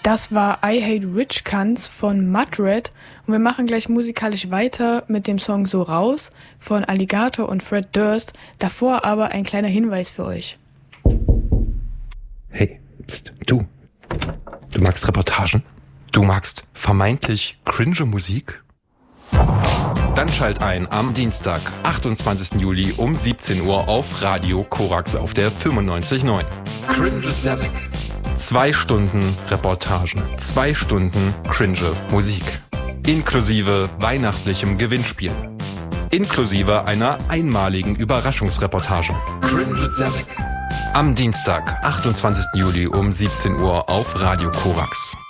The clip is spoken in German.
Das war I Hate Rich Cunts von Mudred und wir machen gleich musikalisch weiter mit dem Song So Raus von Alligator und Fred Durst. Davor aber ein kleiner Hinweis für euch. Hey, pst, du magst Reportagen? Du magst vermeintlich cringe Musik? Dann schalt ein am Dienstag, 28. Juli um 17 Uhr auf Radio Korax auf der 95.9. Cringe-Delic. 2 Stunden Reportagen, 2 Stunden cringe Musik. Inklusive weihnachtlichem Gewinnspiel. Inklusive einer einmaligen Überraschungsreportage. Cringe-Delic. Am Dienstag, 28. Juli um 17 Uhr auf Radio Korax.